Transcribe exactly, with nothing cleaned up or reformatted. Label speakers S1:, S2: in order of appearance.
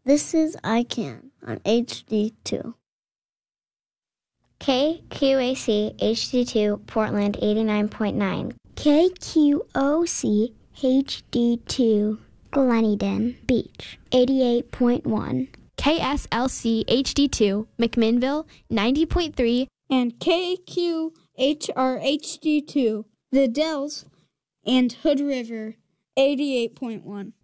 S1: This is I Can on H D two.
S2: K Q A C H D two Portland eighty-nine point nine.
S3: K Q O C H D two Gleneden Beach eighty-eight point one.
S4: K S L C H D two McMinnville ninety point three.
S5: And K Q H R H D two The Dells and Hood River eighty-eight point one.